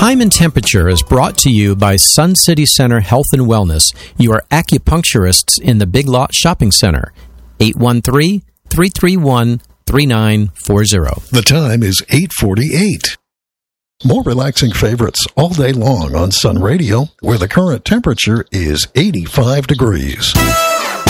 Time and Temperature is brought to you by Sun City Center Health and Wellness, your acupuncturists in the Big Lot Shopping Center. 813-331-3940. The time is 8:48. More relaxing favorites all day long on Sun Radio, where the current temperature is 85 degrees.